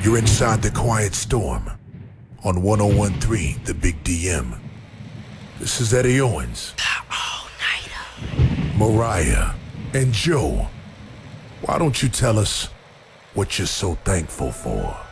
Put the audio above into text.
You're inside the Quiet Storm on 1013 The Big DM. This is Eddie Owens, All-nighter. Mariah, and Joe. Why don't you tell us what you're so thankful for?